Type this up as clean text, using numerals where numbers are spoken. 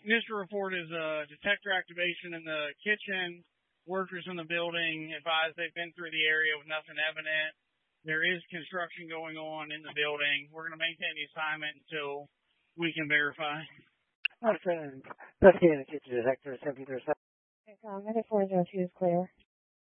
Initial report is detector activation in the kitchen. Workers in the building advise they've been through the area with nothing evident. There is construction going on in the building. We're going to maintain the assignment until we can verify. Investigating the kitchen detector, 737. Medic 402 is clear.